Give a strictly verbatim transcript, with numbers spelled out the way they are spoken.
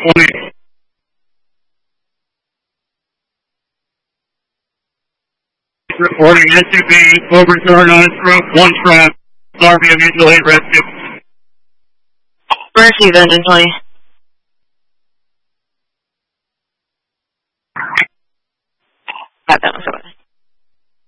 twenty. Reporting S U V, overturned on its roof, one trap, R V of mutual aid rescue. Mercy, Vengeance twenty.